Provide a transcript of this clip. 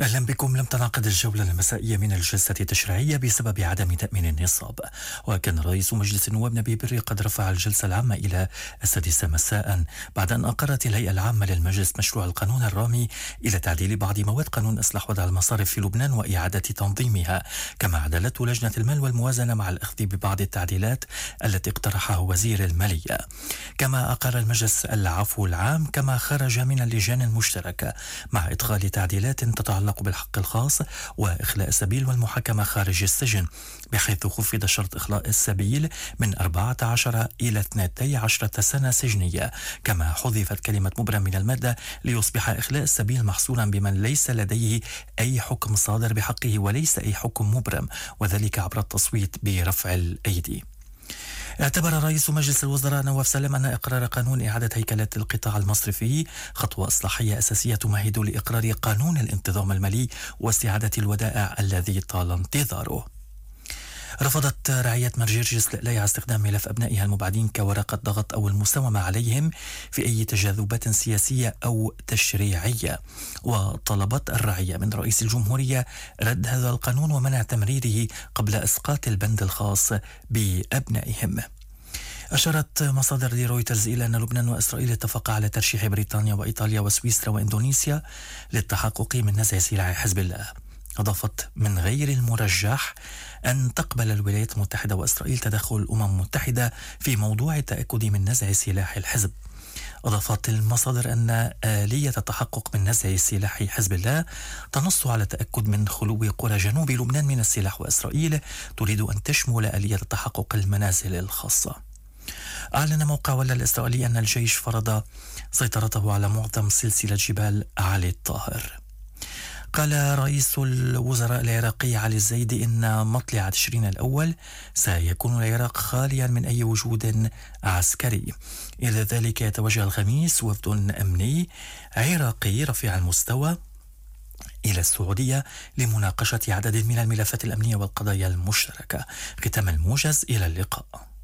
أهلا بكم. لم تنعقد الجولة المسائية من الجلسة التشريعية بسبب عدم تأمين النصاب، وكان رئيس مجلس النواب نبيه بري قد رفع الجلسة العامة إلى 6 مساء بعد أن أقرت الهيئة العامة للمجلس مشروع القانون الرامي إلى تعديل بعض مواد قانون إصلاح وضع المصارف في لبنان وإعادة تنظيمها، كما عدلته لجنة المال والموازنة مع الأخذ ببعض التعديلات التي اقترحها وزير المالية. كما أقر المجلس العفو العام كما خرج من اللجان المشتركة مع إدخال تعديلات تتعلق بالحق الخاص وإخلاء السبيل والمحاكمة خارج السجن، بحيث خفض شرط إخلاء السبيل من 14 إلى 12 سنة سجنية. كما حذفت كلمة مبرم من المادة ليصبح إخلاء السبيل محصورا بمن ليس لديه أي حكم صادر بحقه وليس أي حكم مبرم، وذلك عبر التصويت برفع الأيدي. اعتبر رئيس مجلس الوزراء نواف سلام أن إقرار قانون إعادة هيكلة القطاع المصرفي خطوة إصلاحية أساسية تمهد لإقرار قانون الانتظام المالي واستعادة الودائع الذي طال انتظاره. رفضت رعية مرجرجس لإعلاء استخدام ملف أبنائها المبعدين كورقة ضغط أو المساومة عليهم في أي تجاذبات سياسية أو تشريعية، وطلبت الرعية من رئيس الجمهورية رد هذا القانون ومنع تمريره قبل إسقاط البند الخاص بأبنائهم. أشارت مصادر رويترز إلى أن لبنان وإسرائيل اتفقا على ترشيح بريطانيا وإيطاليا وسويسرا وإندونيسيا للتحقق من نزع سلاح حزب الله. أضافت من غير المرجح أن تقبل الولايات المتحدة وإسرائيل تدخل الأمم المتحدة في موضوع التأكد من نزع سلاح الحزب. أضافت المصادر أن آلية التحقق من نزع سلاح حزب الله تنص على التأكد من خلو قرى جنوب لبنان من السلاح، وإسرائيل تريد أن تشمل آلية تحقق المنازل الخاصة. أعلن موقع ولا الإسرائيلي أن الجيش فرض سيطرته على معظم سلسلة جبال علي الطاهر. قال رئيس الوزراء العراقي علي الزيدي إن مطلع تشرين الأول سيكون العراق خاليا من أي وجود عسكري. إلى ذلك يتوجه الخميس وفد أمني عراقي رفيع المستوى إلى السعودية لمناقشة عدد من الملفات الأمنية والقضايا المشتركة. ختام الموجز، إلى اللقاء.